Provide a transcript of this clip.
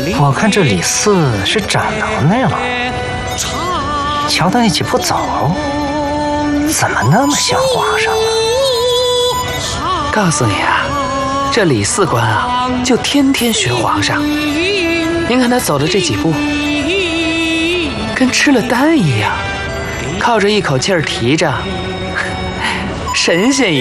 我看这李四是长能耐了，瞧他那几步走，怎么那么像皇上啊？ 告诉你啊，这李四官啊，就天天学皇上。您看他走的这几步，跟吃了丹一样，靠着一口气儿提着，神仙一样。